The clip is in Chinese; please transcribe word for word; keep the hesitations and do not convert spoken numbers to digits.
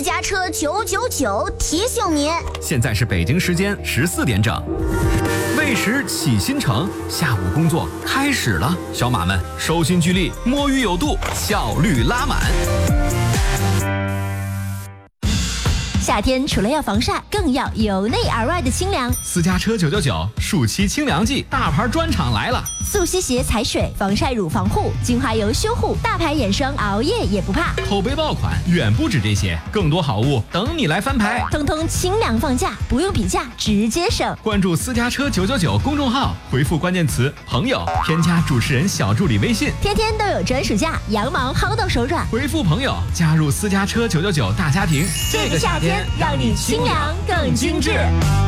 家车九九九提醒您， 现在是北京时间十四点整。为时起新城，下午工作开始了，小马们收心聚力，摸鱼有度，效率拉满。 夏天除了要防晒，更要由内而外的清凉。 私家车九九九暑期清凉季大牌专场来了， 速吸鞋踩水，防晒乳防护，精华油修护，大牌眼霜熬夜也不怕。 口碑爆款远不止这些，更多好物等你来翻牌， 通通清凉放价，不用比价直接省。 关注私家车九九九公众号，回复关键词朋友，添加主持人小助理微信， 天天都有专属价，羊毛薅到手软。 回复朋友加入私家车九九九大家庭， 这个夏天让你清凉更精致。